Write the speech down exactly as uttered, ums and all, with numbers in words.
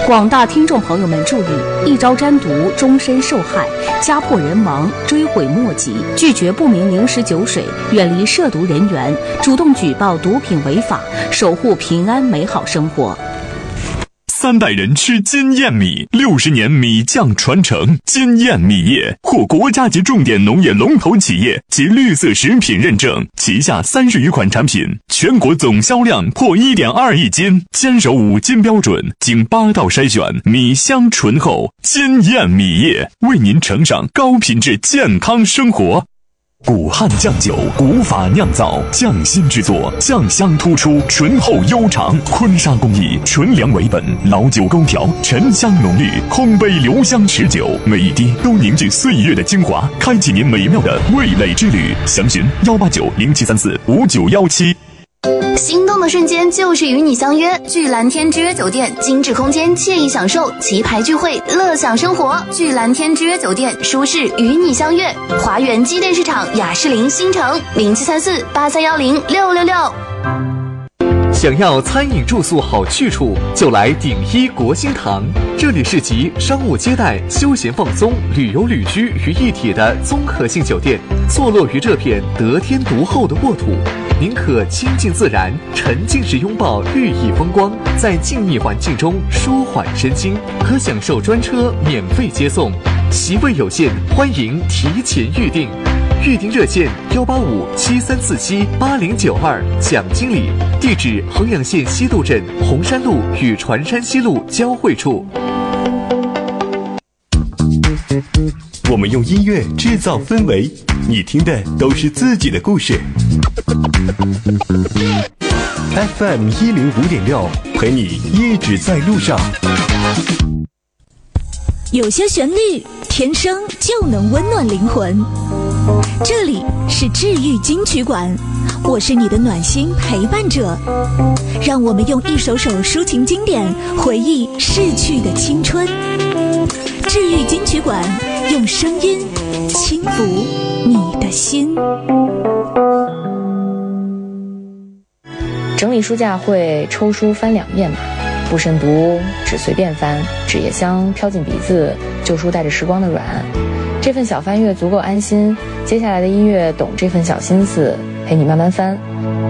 广大听众朋友们注意，一朝沾毒，终身受害，家破人亡，追悔莫及。拒绝不明零食酒水，远离涉毒人员，主动举报毒品违法，守护平安美好生活。 三代人吃金燕米，六十年米酱传承。金燕米业获国家级重点农业龙头企业及绿色食品认证，旗下三十余款产品，全国总销量破 一点二亿斤，坚守五金标准，经八道筛选，米香醇厚。金燕米业为您呈上高品质健康生活。古汉酱酒，古法酿造，匠心制作，酱香突出，醇厚悠长。坤沙工艺，纯粮为本，老酒勾调，沉香浓郁，空杯留香持久，每一滴都凝聚岁月的精华，开启您美妙的味蕾之旅。详询幺八九零七三四五九幺七。 心动的瞬间就是与你相约，聚蓝天之约酒店，精致空间，惬意享受，棋牌聚会，乐享生活。聚蓝天之约酒店，舒适与你相约。华园机电市场雅士林新城零七三四八三幺零六六六。 想要餐饮住宿好去处，就来鼎一国兴堂。这里是集商务接待、休闲放松、旅游旅居于一体的综合性酒店，坐落于这片得天独厚的沃土。您可亲近自然，沉浸式拥抱绿意风光，在静谧环境中舒缓身心，可享受专车免费接送。席位有限，欢迎提前预订。预订热线幺八五七三四七八零九二，蒋经理。地址衡阳县西渡镇红山路与船山西路交汇处。 我们用音乐制造氛围，你听的都是自己的故事。F M 一零五点六，陪你一直在路上。 有些旋律天生就能温暖灵魂。这里是治愈金曲馆，我是你的暖心陪伴者。让我们用一首首抒情经典回忆逝去的青春。治愈金曲馆，用声音轻抚你的心。 整理书架会抽书翻两面嘛，不慎读，只随便翻，纸叶香飘进鼻子，旧书带着时光的软。这份小翻阅足够安心，接下来的音乐懂这份小心思，陪你慢慢翻。